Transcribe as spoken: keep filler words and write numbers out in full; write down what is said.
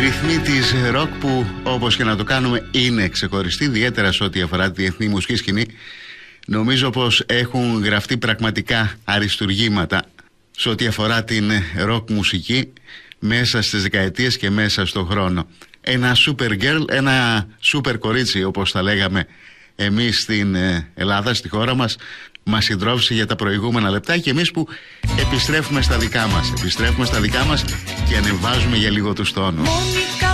ρυθμοί της ροκ που όπως και να το κάνουμε είναι ξεχωριστή, ιδιαίτερα σε ό,τι αφορά τη διεθνή μουσική σκηνή. Νομίζω πως έχουν γραφτεί πραγματικά αριστουργήματα σε ό,τι αφορά την ροκ μουσική μέσα στις δεκαετίες και μέσα στον χρόνο. Ένα super girl, ένα super κορίτσι όπως τα λέγαμε εμείς στην Ελλάδα, στη χώρα μας, μας συντρόφισε για τα προηγούμενα λεπτά και εμείς που επιστρέφουμε στα δικά μας, επιστρέφουμε στα δικά μας και ανεβάζουμε για λίγο τους τόνους.